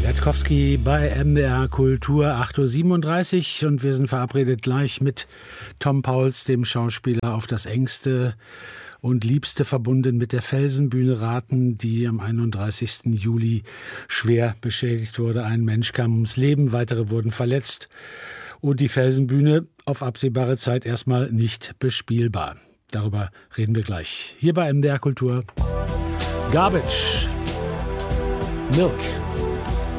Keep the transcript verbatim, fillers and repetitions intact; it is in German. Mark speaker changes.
Speaker 1: Erdkowski bei M D R Kultur, acht Uhr siebenunddreißig, und wir sind verabredet gleich mit Tom Pauls, dem Schauspieler, auf das engste und liebste verbunden mit der Felsenbühne Rathen, die am einunddreißigsten Juli schwer beschädigt wurde. Ein Mensch kam ums Leben, weitere wurden verletzt und die Felsenbühne auf absehbare Zeit erstmal nicht bespielbar. Darüber reden wir gleich. Hier bei M D R Kultur. Garbage. Milk.